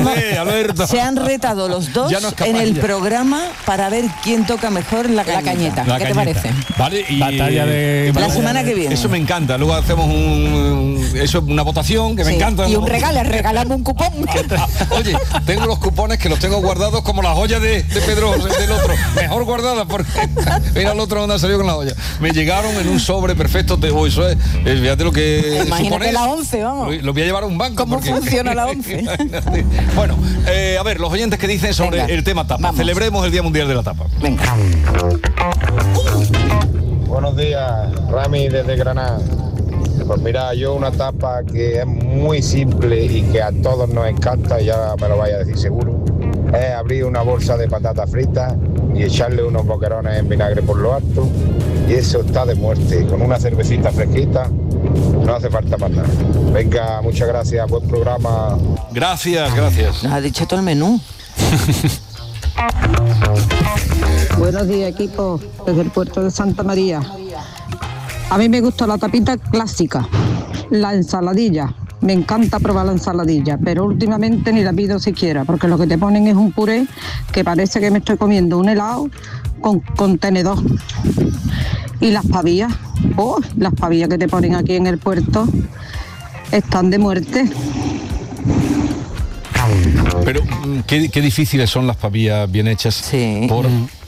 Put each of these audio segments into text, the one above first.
Alberto. Se han retado los dos en el programa para ver quién toca mejor la cañeta. ¿Qué te parece? Vale, y batalla de la semana que viene. Eso me encanta. Luego hacemos una votación que me encanta. Y un regalo, regalamos un cupón. Oye, tengo los cupones que los tengo guardados como las joyas de Pedro del otro. Mejor guardadas porque mira el otro donde ha salido con la joya. Me llegaron en un sobre perfecto. Eso es, fíjate lo que. Imagínate la 11, vamos. Lo voy a llevar a un banco. ¿Cómo funciona la 11? Bueno, a ver, los oyentes que dicen sobre el tema tapa. Vamos. Celebremos el Día Mundial de la Tapa. Venga. Buenos días, Rami desde Granada. Pues mira, yo una tapa que es muy simple y que a todos nos encanta, ya me lo vaya a decir seguro, es abrir una bolsa de patatas fritas y echarle unos boquerones en vinagre por lo alto, y eso está de muerte. Con una cervecita fresquita no hace falta más nada. Venga, muchas gracias, buen programa. Gracias. Nos ha dicho todo el menú. Buenos días, equipo, desde el puerto de Santa María. A mí me gusta la tapita clásica, la ensaladilla. Me encanta probar la ensaladilla, pero últimamente ni la pido siquiera, porque lo que te ponen es un puré que parece que me estoy comiendo un helado con tenedor. Y las pavillas, las pavillas que te ponen aquí en el puerto están de muerte. Pero qué difíciles son las pavillas bien hechas. Sí. Por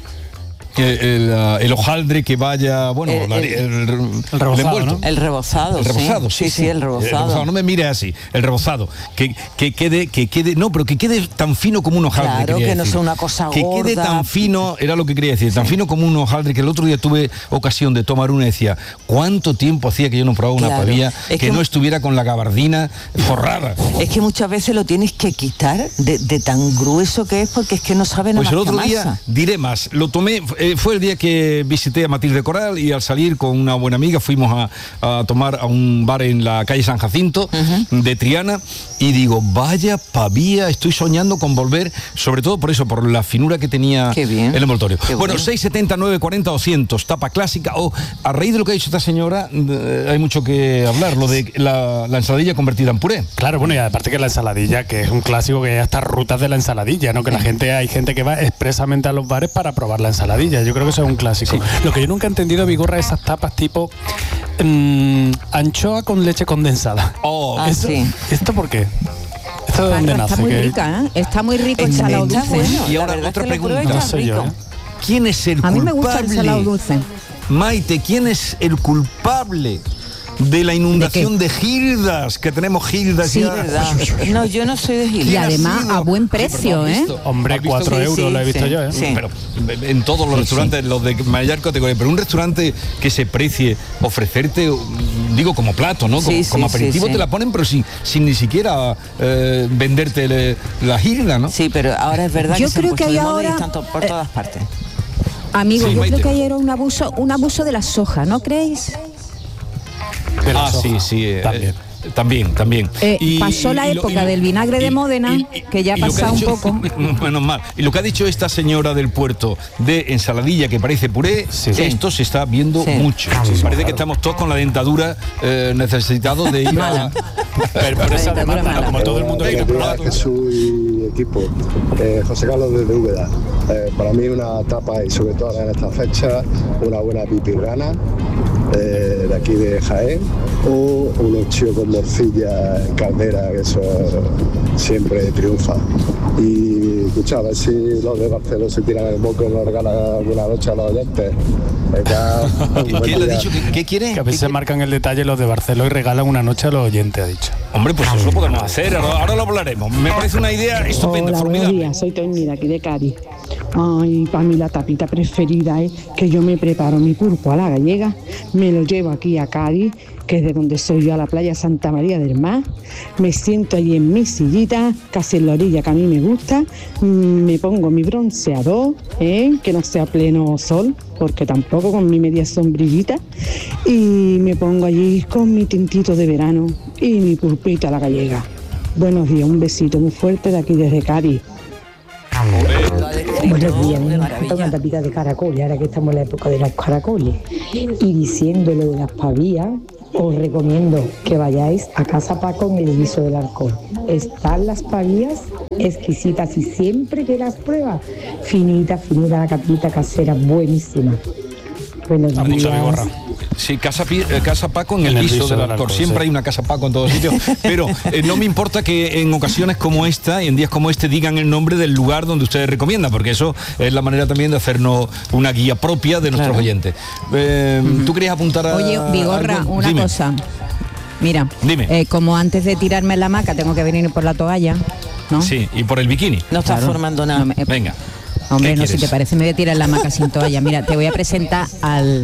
el hojaldre que vaya, bueno, el rebozado, ¿no? El rebozado, sí, el rebozado. No me mires así, el rebozado, que quede, no, pero que quede tan fino como un hojaldre. Claro, que no sea una cosa gorda. Que quede tan fino, era lo que quería decir, tan fino como un hojaldre, que el otro día tuve ocasión de tomar una y decía, ¿cuánto tiempo hacía que yo no probaba una pavilla que no estuviera con la gabardina forrada? Es que muchas veces lo tienes que quitar de tan grueso que es, porque es que no sabe nada más. Pues el otro día, diré más, lo tomé, fue el día que visité a Matilde Coral y al salir con una buena amiga fuimos a tomar a un bar en la calle San Jacinto de Triana, y digo, vaya pavía, estoy soñando con volver, sobre todo por eso, por la finura que tenía el envoltorio. Bueno, 670 940 200, tapa clásica, a raíz de lo que ha dicho esta señora, hay mucho que hablar, lo de la ensaladilla convertida en puré. Claro, bueno, y aparte que la ensaladilla, que es un clásico, que hay hasta rutas de la ensaladilla, ¿no? Que hay gente que va expresamente a los bares para probar la ensaladilla. Yo creo que eso es un clásico. Sí. Lo que yo nunca he entendido, Vigorra, esas tapas tipo anchoa con leche condensada. ¿Esto por qué? ¿Esto de dónde nace? Está muy rica, ¿eh? Está muy rico el salado dulce. Bueno, y ahora otra pregunta. No sé yo, ¿Quién es el culpable? A mí me gusta el salado dulce. Maite, ¿quién es el culpable de la inundación de Gildas? Que tenemos Gildas. Sí, verdad. No, yo no soy de Gildas. Y además a buen precio, ¿eh? Hombre, 4 euros lo he visto yo, ¿eh? Sí. Pero en todos los restaurantes, los de mayor categoría, pero un restaurante que se precie ofrecerte, digo, como plato, ¿no? Como aperitivo te la ponen, pero sin ni siquiera venderte la Gilda, ¿no? Sí, pero ahora es verdad yo creo que hay ahora están por todas partes. Amigos, yo creo que hay ahora un abuso de la soja, ¿no creéis? También. Pasó la época del vinagre de Módena, que ya ha pasado un poco. Menos mal. Y lo que ha dicho esta señora del puerto de ensaladilla que parece puré, esto se está viendo mucho. Parece que estamos todos con la dentadura necesitados de ir a... pero esa demanda, como todo el mundo quiere probar. Jesús y equipo, José Carlos desde Úbeda. Para mí una tapa, y sobre todo en esta fecha, una buena pipirrana de aquí de Jaén, o unos chíos con morcilla en caldera, que eso siempre triunfa. Y escucha, a ver si los de Barcelona se tiran el moco y nos regalan alguna noche a los oyentes. ¿Quién le ha dicho? ¿Qué quiere? Que a veces marcan el detalle los de Barcelona y regalan una noche a los oyentes, ha dicho. Hombre, pues eso lo podemos hacer, ahora lo hablaremos. Me parece una idea estupenda, formidable. Buenos días, soy Toñi de aquí de Cádiz. Ay, para mí la tapita preferida es que yo me preparo mi pulpo a la gallega, me lo llevo aquí a Cádiz, que es de donde soy yo, a la playa Santa María del Mar, me siento allí en mi sillita, casi en la orilla que a mí me gusta, me pongo mi bronceador, que no sea pleno sol, porque tampoco con mi media sombrillita, y me pongo allí con mi tintito de verano y mi pulpito a la gallega. Buenos días, un besito muy fuerte de aquí desde Cádiz. Buenos días, me encanta una tapita de caracoles, ahora que estamos en la época de los caracoles. Y diciendo lo de las pavillas, os recomiendo que vayáis a Casa Paco en el Guiso del Arcón. Están las pavillas exquisitas y siempre que las pruebas, finita la capita casera, buenísima. Buenos días. Sí, casa Paco en el Guiso del Arcón. Siempre hay una Casa Paco en todos sitios, pero no me importa que en ocasiones como esta y en días como este digan el nombre del lugar donde ustedes recomiendan, porque eso es la manera también de hacernos una guía propia de nuestros oyentes. ¿Tú querías apuntar a Oye, Vigorra, algo? una cosa. Mira, dime. Como antes de tirarme en la hamaca tengo que venir por la toalla, ¿no? Sí, y por el bikini. No estás formando nada. Venga. Hombre, no, si te parece me voy a tirar en la hamaca sin toalla. Mira, te voy a presentar al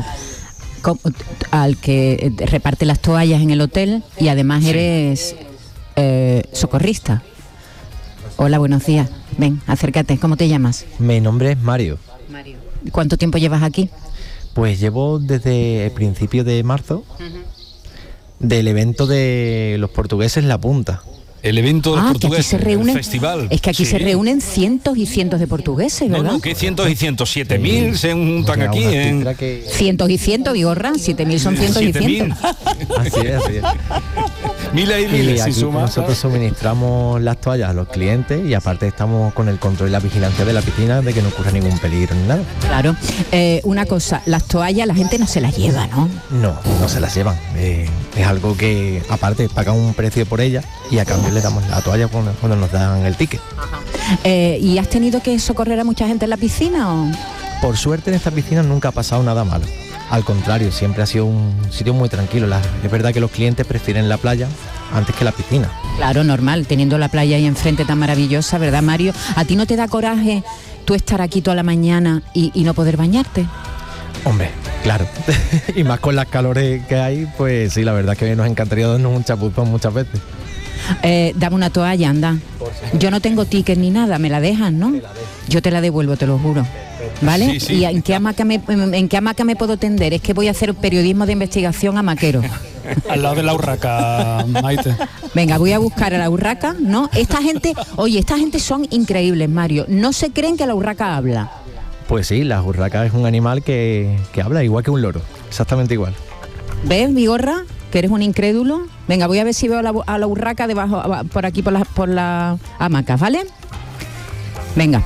que reparte las toallas en el hotel y además eres socorrista. Hola, buenos días. Ven, acércate. ¿Cómo te llamas? Mi nombre es Mario. Mario. ¿Cuánto tiempo llevas aquí? Pues llevo desde el principio de marzo del evento de los portugueses La Punta. El evento de los portugueses, el festival. Es que aquí se reúnen cientos y cientos de portugueses, ¿verdad? No, que cientos y cientos, 7.000 se juntan aquí. Cientos y cientos, Vigorra, 7.000 son cientos y cientos. Así es. Miles y miles. Aquí nosotros suministramos las toallas a los clientes y aparte estamos con el control y la vigilancia de la piscina de que no ocurra ningún peligro ni nada. Claro. Una cosa, las toallas la gente no se las lleva, ¿no? No se las llevan. Es algo que aparte pagan un precio por ellas y a cambio le damos la toalla cuando nos dan el ticket. ¿Y has tenido que socorrer a mucha gente en la piscina o...? Por suerte en esta piscina nunca ha pasado nada malo. Al contrario, siempre ha sido un sitio muy tranquilo. Es verdad que los clientes prefieren la playa antes que la piscina. Claro, normal, teniendo la playa ahí enfrente tan maravillosa, ¿verdad, Mario? ¿A ti no te da coraje tú estar aquí toda la mañana y no poder bañarte? Hombre, claro. Y más con las calores que hay, pues sí, la verdad que nos encantaría darnos un chapuzón muchas veces. Dame una toalla, anda. Yo no tengo ticket ni nada, me la dejan, ¿no? Yo te la devuelvo, te lo juro. ¿Vale? Sí. ¿Y en qué hamaca me puedo tender? Es que voy a hacer periodismo de investigación hamaquero. Al lado de la urraca, Maite. Venga, voy a buscar a la urraca, ¿no? Esta gente son increíbles, Mario. No se creen que la urraca habla. Pues sí, la urraca es un animal que habla igual que un loro. Exactamente igual. ¿Ves, Vigorra? Que eres un incrédulo. Venga, voy a ver si veo a la urraca debajo, por aquí, por la hamaca, ¿vale? Venga.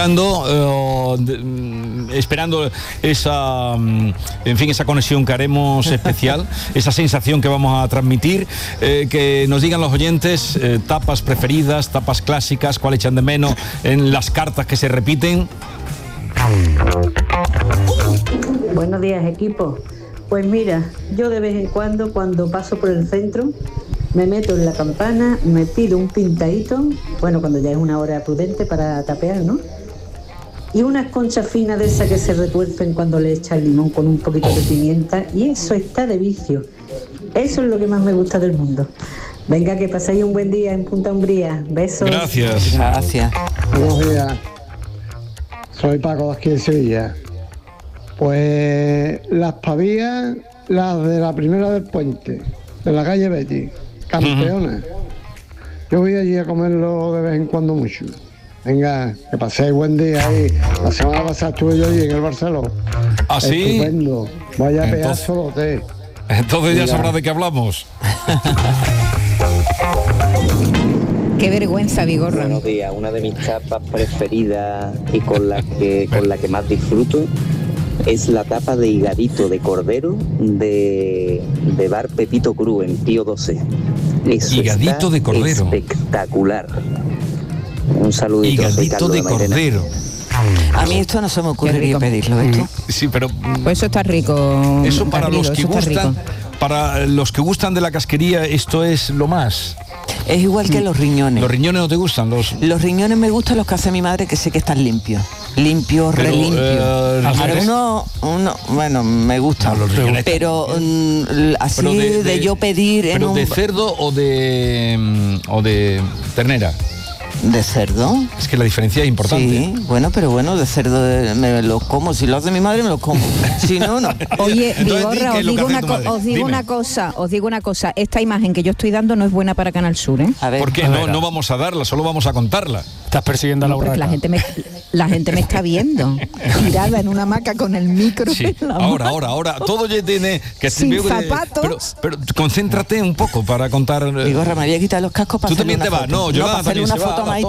Esperando esa conexión que haremos especial, esa sensación que vamos a transmitir, que nos digan los oyentes tapas preferidas, tapas clásicas, cuál echan de menos en las cartas que se repiten. Buenos días, equipo. Pues mira, yo de vez en cuando paso por el centro, me meto en la campana, me pido un pintadito, bueno, cuando ya es una hora prudente para tapear, ¿no? Y unas conchas finas de esas que se retuercen cuando le echas limón con un poquito de pimienta, y eso está de vicio. Eso es lo que más me gusta del mundo. Venga, que paséis un buen día en Punta Umbría. Besos. Gracias. Buenos días. Soy Paco de aquí de Sevilla. Pues las pavías, las de la primera del puente, de la calle Betty, campeonas. Yo voy allí a comerlo de vez en cuando mucho. Venga, que paséis buen día ahí. La semana pasada estuve yo allí en el Barceló. ¿Ah, sí? Estupendo. Vaya pedazo de hotel. Entonces ya sabrás de qué hablamos. Qué vergüenza, Vigorra. Buenos días. Una de mis tapas preferidas y con la que más disfruto es la tapa de higadito de cordero de Bar Pepito Cruz en Pío XII. Eso higadito de cordero. Espectacular. Un saludito. Higadito de cordero. A mí esto no se me ocurriría pedirlo, ¿esto? Sí, pero pues eso está rico. Eso para los que gustan, para los que gustan de la casquería, esto es lo más. Es igual que los riñones. ¿Los riñones no te gustan? Los riñones me gustan los que hace mi madre, que sé que están limpios. Limpios, relimpio. Algunos, bueno, me gustan. Pero así de yo pedir... ¿Pero de cerdo o de ternera? ¿De cerdo? Es que la diferencia es importante. Sí, bueno, pero bueno, de cerdo me los como. Si lo hace mi madre, me los como. Si no, no. Oye, Vigorra, os digo una cosa. Esta imagen que yo estoy dando no es buena para Canal Sur, ¿eh? A ver. ¿Por qué? No vamos a darla, solo vamos a contarla. Estás persiguiendo a la urraca. La gente me está viendo. Tirada en una hamaca con el micro. Sí. En la ahora. Todo ya tiene... que sin zapatos. Pero concéntrate un poco para contar... Vigorra, me voy a quitar los cascos para hacerle una foto. Tú también te vas. No, yo para hacerle una foto más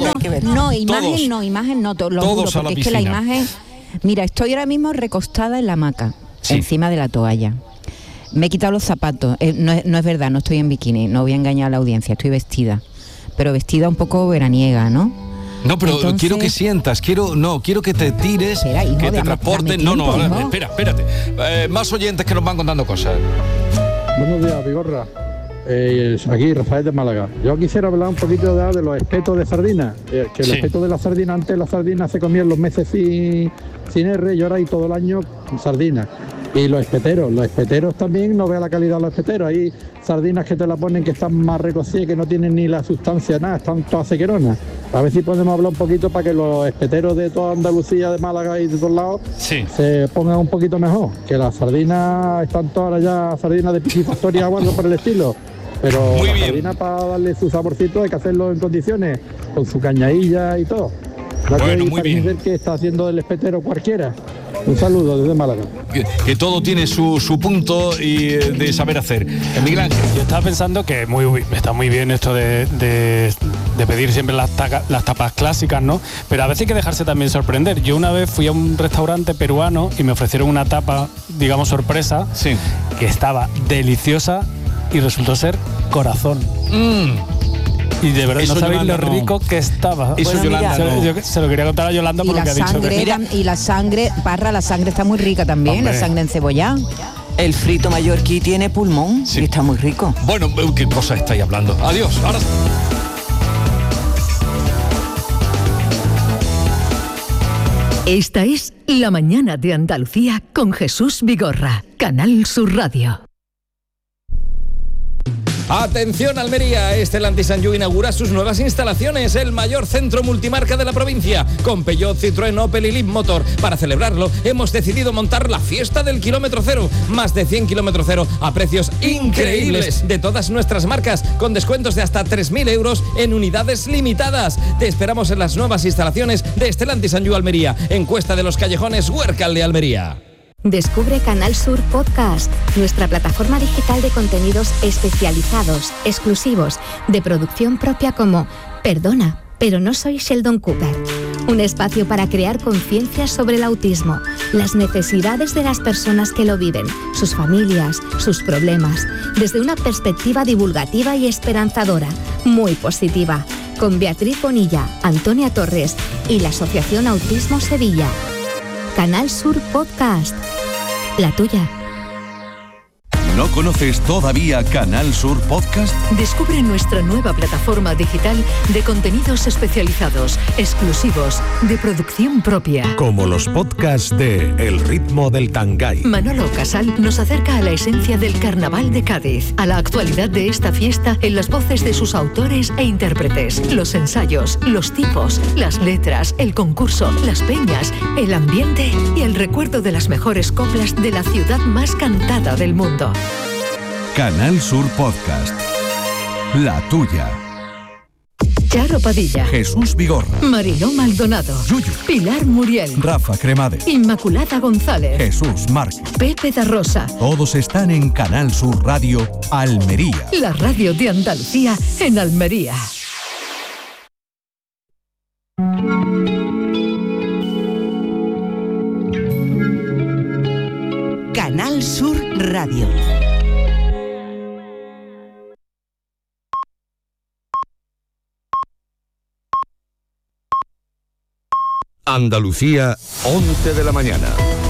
imagen no, lo juro, porque es que la imagen... Mira, estoy ahora mismo recostada en la hamaca, encima de la toalla. Me he quitado los zapatos. No es verdad, no estoy en bikini, no voy a engañar a la audiencia, estoy vestida. Pero vestida un poco veraniega, ¿no? No, pero entonces, quiero que sientas, quiero que te tires, que te transporten. Espérate. Más oyentes que nos van contando cosas. Buenos días, Vigorra. Aquí Rafael de Málaga. Yo quisiera hablar un poquito de los espetos de sardina, que el espeto de la sardina, antes la sardina se comía en los meses sin R y ahora hay todo el año sardina. Y los espeteros también, no vea la calidad de los espeteros. Hay sardinas que te la ponen que están más recocidas, que no tienen ni la sustancia, nada, están todas sequeronas. A ver si podemos hablar un poquito para que los espeteros de toda Andalucía, de Málaga y de todos lados se pongan un poquito mejor. Que las sardinas están todas ya, sardinas de piscifactoría o algo por el estilo. Pero la sardina, para darle su saborcito, hay que hacerlo en condiciones, con su cañadilla y todo. Bueno, muy bien. Que está haciendo el espetero cualquiera. Un saludo desde Málaga. Que todo tiene su punto y de saber hacer. Miguel Ángel. Yo estaba pensando que está muy bien esto de pedir siempre las tapas clásicas, ¿no? Pero a veces hay que dejarse también sorprender. Yo una vez fui a un restaurante peruano y me ofrecieron una tapa, digamos, sorpresa, que estaba deliciosa y resultó ser corazón. Y de verdad eso no sabéis lo rico que estaba. Eso, bueno, Yolanda, yo se lo quería contar a Yolanda por lo que ha dicho. Y la sangre, la sangre está muy rica también. Hombre. La sangre encebollada. El frito mallorquí tiene pulmón y está muy rico. Bueno, ¿qué cosa estáis hablando? Adiós. Ahora... Esta es La Mañana de Andalucía con Jesús Vigorra, Canal Sur Radio. Atención Almería, Stellantis Sanyu inaugura sus nuevas instalaciones, el mayor centro multimarca de la provincia, con Peugeot, Citroën, Opel y Leapmotor. Para celebrarlo, hemos decidido montar la fiesta del kilómetro cero, más de 100 kilómetros cero a precios increíbles de todas nuestras marcas, con descuentos de hasta 3.000 euros en unidades limitadas. Te esperamos en las nuevas instalaciones de Stellantis Sanyu Almería, en Cuesta de los Callejones, Huércal de Almería. Descubre Canal Sur Podcast, nuestra plataforma digital de contenidos especializados, exclusivos, de producción propia como Perdona, pero no soy Sheldon Cooper. Un espacio para crear conciencia sobre el autismo, las necesidades de las personas que lo viven, sus familias, sus problemas, desde una perspectiva divulgativa y esperanzadora, muy positiva, con Beatriz Bonilla, Antonia Torres y la Asociación Autismo Sevilla. Canal Sur Podcast, la tuya. ¿No conoces todavía Canal Sur Podcast? Descubre nuestra nueva plataforma digital de contenidos especializados, exclusivos, de producción propia. Como los podcasts de El ritmo del Tangay. Manolo Casal nos acerca a la esencia del Carnaval de Cádiz, a la actualidad de esta fiesta en las voces de sus autores e intérpretes, los ensayos, los tipos, las letras, el concurso, las peñas, el ambiente y el recuerdo de las mejores coplas de la ciudad más cantada del mundo. Canal Sur Podcast, la tuya. Charo Padilla, Jesús Vigorra, Mariló Maldonado, Yuyu, Pilar Muriel, Rafa Cremades, Inmaculada González, Jesús Márquez, Pepe da Rosa. Todos están en Canal Sur Radio Almería. La radio de Andalucía en Almería. Canal Sur Radio. Andalucía, 11 de la mañana.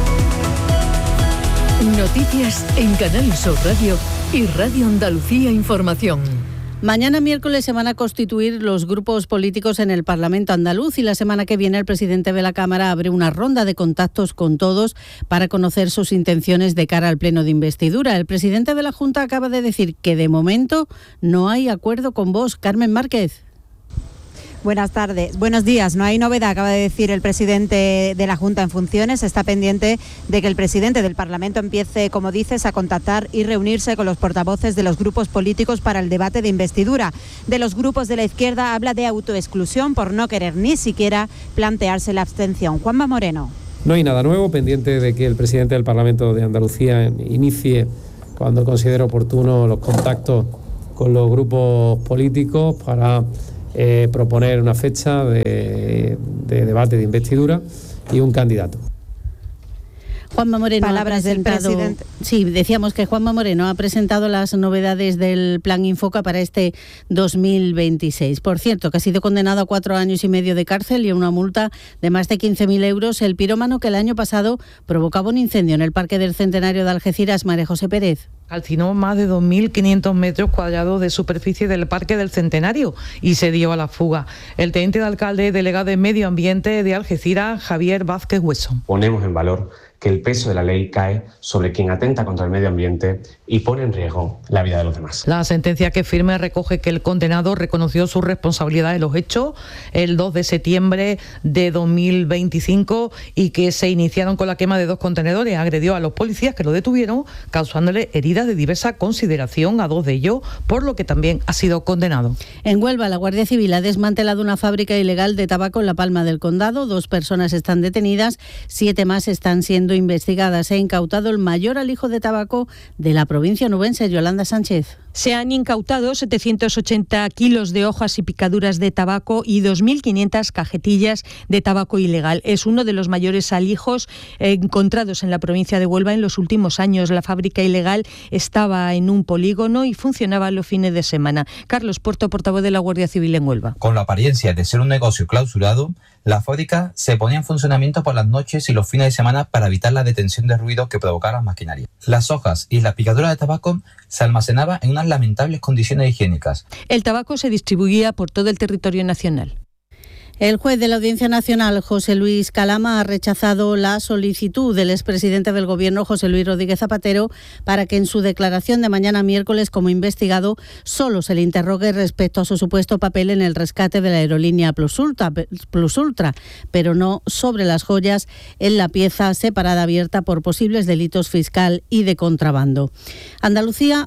Noticias en Canal Sur Radio y Radio Andalucía Información. Mañana miércoles se van a constituir los grupos políticos en el Parlamento andaluz y la semana que viene el presidente de la Cámara abre una ronda de contactos con todos para conocer sus intenciones de cara al pleno de investidura. El presidente de la Junta acaba de decir que de momento no hay acuerdo con Vox. Carmen Márquez. Buenas tardes. Buenos días. No hay novedad, acaba de decir el presidente de la Junta en funciones. Está pendiente de que el presidente del Parlamento empiece, como dices, a contactar y reunirse con los portavoces de los grupos políticos para el debate de investidura. De los grupos de la izquierda habla de autoexclusión por no querer ni siquiera plantearse la abstención. Juanma Moreno. No hay nada nuevo, pendiente de que el presidente del Parlamento de Andalucía inicie, cuando considere oportuno, los contactos con los grupos políticos para proponer una fecha de debate de investidura y un candidato. Juanma Moreno Palabras del presidente. Sí, decíamos que Juanma Moreno ha presentado las novedades del Plan Infoca para este 2026. Por cierto, que ha sido condenado a 4 años y medio de cárcel y a una multa de más de 15.000 euros el pirómano que el año pasado provocaba un incendio en el Parque del Centenario de Algeciras. María José Pérez. Calcinó más de 2.500 metros cuadrados de superficie del Parque del Centenario y se dio a la fuga. El teniente de alcalde, delegado de Medio Ambiente de Algeciras, Javier Vázquez Hueso. Ponemos en valor que el peso de la ley cae sobre quien atenta contra el medio ambiente y pone en riesgo la vida de los demás. La sentencia que firme recoge que el condenado reconoció su responsabilidad en los hechos el 2 de septiembre de 2025 y que se iniciaron con la quema de 2 contenedores. Agredió a los policías que lo detuvieron, causándole heridas de diversa consideración a 2 de ellos, por lo que también ha sido condenado. En Huelva, la Guardia Civil ha desmantelado una fábrica ilegal de tabaco en La Palma del Condado. 2 personas están detenidas, 7 más están siendo investigadas. Se ha incautado el mayor alijo de tabaco de la provincia onubense. Yolanda Sánchez. Se han incautado 780 kilos de hojas y picaduras de tabaco y 2.500 cajetillas de tabaco ilegal. Es uno de los mayores alijos encontrados en la provincia de Huelva en los últimos años. La fábrica ilegal estaba en un polígono y funcionaba los fines de semana. Carlos Puerto, portavoz de la Guardia Civil en Huelva. Con la apariencia de ser un negocio clausurado, la fábrica se ponía en funcionamiento por las noches y los fines de semana para evitar la detención de ruido que provocara la maquinaria. Las hojas y la picadura de tabaco se almacenaban en unas lamentables condiciones higiénicas. El tabaco se distribuía por todo el territorio nacional. El juez de la Audiencia Nacional, José Luis Calama, ha rechazado la solicitud del expresidente del Gobierno, José Luis Rodríguez Zapatero, para que en su declaración de mañana miércoles como investigado solo se le interrogue respecto a su supuesto papel en el rescate de la aerolínea Plus Ultra, pero no sobre las joyas en la pieza separada abierta por posibles delitos fiscal y de contrabando. Andalucía,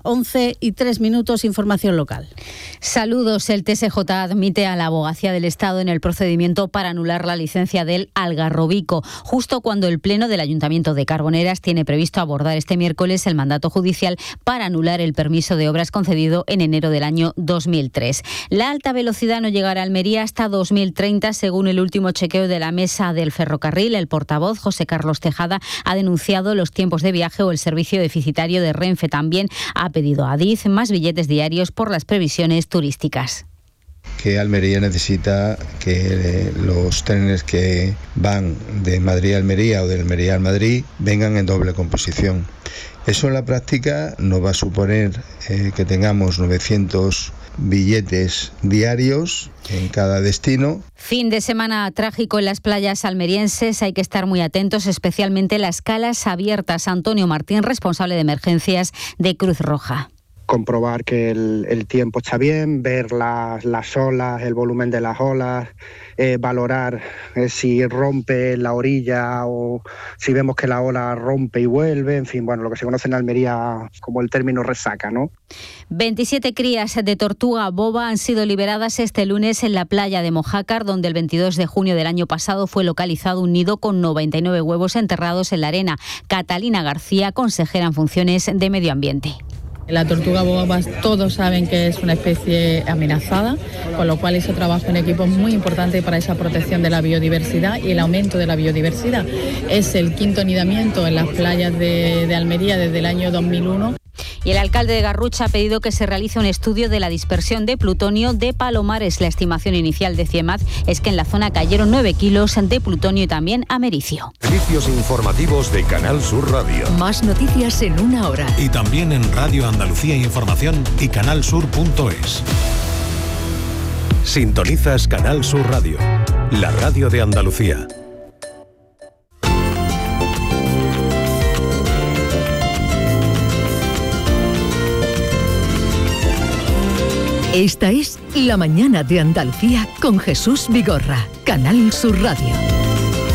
11:03, información local. Saludos. El TSJ admite a la Abogacía del Estado en el procedimiento para anular la licencia del Algarrobico, justo cuando el Pleno del Ayuntamiento de Carboneras tiene previsto abordar este miércoles el mandato judicial para anular el permiso de obras concedido en enero del año 2003. La alta velocidad no llegará a Almería hasta 2030, según el último chequeo de la Mesa del Ferrocarril. El portavoz, José Carlos Tejada, ha denunciado los tiempos de viaje o el servicio deficitario de Renfe. También ha pedido a Adif más billetes diarios por las previsiones turísticas. Que Almería necesita que los trenes que van de Madrid a Almería o de Almería a Madrid vengan en doble composición. Eso en la práctica nos va a suponer que tengamos 900 billetes diarios en cada destino. Fin de semana trágico en las playas almerienses. Hay que estar muy atentos, especialmente las calas abiertas. Antonio Martín, responsable de emergencias de Cruz Roja. Comprobar que el tiempo está bien, ver las olas, el volumen de las olas, valorar si rompe la orilla o si vemos que la ola rompe y vuelve, en fin, bueno, lo que se conoce en Almería como el término resaca, ¿no? 27 crías de tortuga boba han sido liberadas este lunes en la playa de Mojácar, donde el 22 de junio del año pasado fue localizado un nido con 99 huevos enterrados en la arena. Catalina García, consejera en funciones de Medio Ambiente. La tortuga boba todos saben que es una especie amenazada, con lo cual hizo trabajo en equipo muy importante para esa protección de la biodiversidad y el aumento de la biodiversidad. Es el 5º anidamiento en las playas de Almería desde el año 2001. Y el alcalde de Garrucha ha pedido que se realice un estudio de la dispersión de plutonio de Palomares. La estimación inicial de CIEMAT es que en la zona cayeron 9 kilos de plutonio y también americio. Servicios informativos de Canal Sur Radio. Más noticias en 1 hora. Y también en Radio Andalucía Información y canalsur.es. Sintonizas Canal Sur Radio, la radio de Andalucía. Esta es La Mañana de Andalucía con Jesús Vigorra, Canal Sur Radio.